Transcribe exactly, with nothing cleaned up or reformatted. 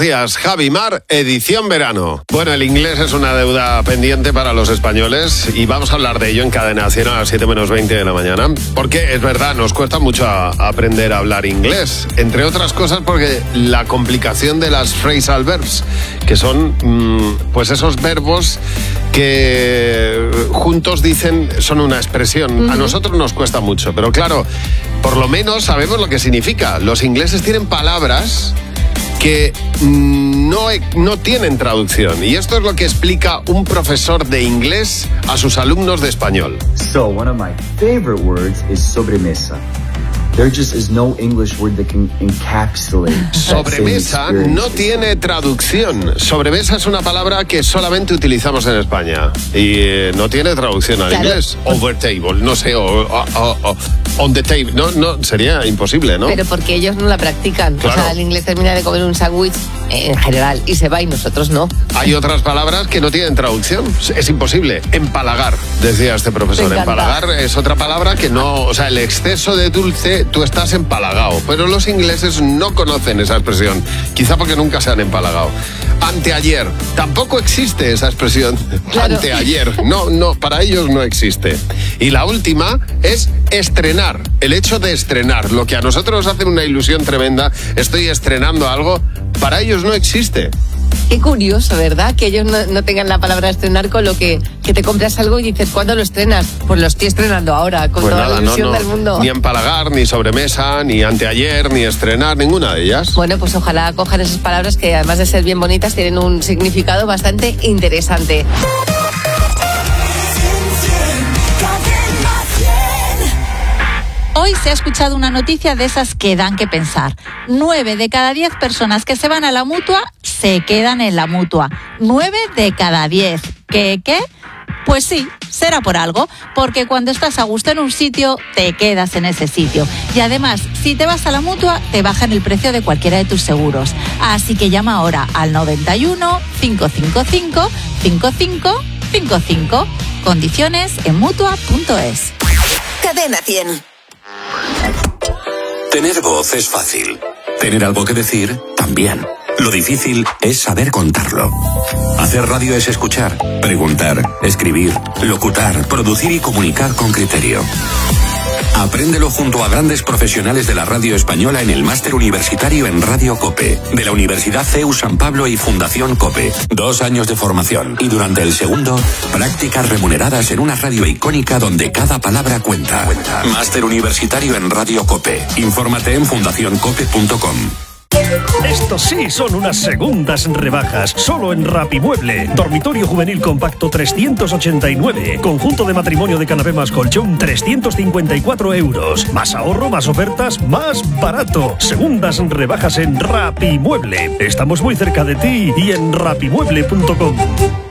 días, Javi Mar, edición verano. Bueno, el inglés es una deuda pendiente para los españoles y vamos a hablar de ello en Cadena cien a las siete menos veinte de la mañana. Porque es verdad, nos cuesta mucho a, a aprender a hablar inglés. Entre otras cosas porque la complicación de las phrasal verbs, que son mmm, pues esos verbos que juntos dicen son una expresión. Uh-huh. A nosotros nos cuesta mucho, pero claro, por lo menos sabemos lo que significa. Los ingleses tienen palabras que no, no tienen traducción. Y esto es lo que explica un profesor de inglés a sus alumnos de español. So, one of my favorite words is sobremesa. There just is no English word that can encapsulate. Sobremesa no tiene traducción. Sobremesa es una palabra que solamente utilizamos en España y eh, no tiene traducción al claro. inglés. Over table, no sé, o, o, o, o on the table, no, no, sería imposible, ¿no? Pero porque ellos no la practican. Claro. O sea, el inglés termina de comer un sándwich en general y se va y nosotros no. Hay otras palabras que no tienen traducción. Es imposible. Empalagar, decía este profesor. Empalagar es otra palabra que no, o sea, el exceso de dulce, tú estás empalagado. Pero los ingleses no conocen esa expresión. Quizá porque nunca se han empalagado. Anteayer. Tampoco existe esa expresión. Claro. Anteayer. No, no, para ellos no existe. Y la última es estrenar. El hecho de estrenar. Lo que a nosotros nos hace una ilusión tremenda. Estoy estrenando algo. Para ellos no existe. Qué curioso, ¿verdad? Que ellos no, no tengan la palabra estrenar con lo que, que te compras algo y dices, ¿cuándo lo estrenas? Pues lo estoy estrenando ahora, con pues toda nada, la ilusión no, no. del mundo. Ni empalagar, ni sobremesa, ni anteayer, ni estrenar, ninguna de ellas. Bueno, pues ojalá cojan esas palabras que además de ser bien bonitas, tienen un significado bastante interesante. Hoy se ha escuchado una noticia de esas que dan que pensar. Nueve de cada diez personas que se van a la Mutua se quedan en la Mutua. Nueve de cada diez. ¿Qué, qué? Pues sí, será por algo, porque cuando estás a gusto en un sitio, te quedas en ese sitio. Y además, si te vas a la Mutua, te bajan el precio de cualquiera de tus seguros. Así que llama ahora al noventa y uno, cinco cinco cinco, cinco cinco cinco cinco. Condiciones en mutua punto es. Cadena cien. Tener voz es fácil. Tener algo que decir, también. Lo difícil es saber contarlo. Hacer radio es escuchar, preguntar, escribir, locutar, producir y comunicar con criterio. Apréndelo junto a grandes profesionales de la radio española en el Máster Universitario en Radio COPE, de la Universidad C E U San Pablo y Fundación COPE. Dos años de formación y durante el segundo, prácticas remuneradas en una radio icónica donde cada palabra cuenta. Máster Universitario en Radio COPE. Infórmate en fundación cope punto com. Estos sí son unas segundas rebajas, solo en Rapimueble. Dormitorio juvenil compacto trescientos ochenta y nueve. Conjunto de matrimonio de canapé más colchón trescientos cincuenta y cuatro euros. Más ahorro, más ofertas, más barato. Segundas rebajas en Rapimueble. Estamos muy cerca de ti y en rapimueble punto com.